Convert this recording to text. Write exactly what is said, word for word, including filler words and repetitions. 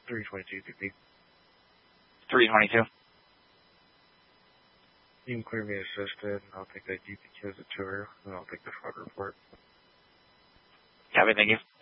three twenty-two P P. three twenty-two. You can clear me assisted, and I'll take that U P Q as a tour, and I'll take the fraud report. Copy, thank you.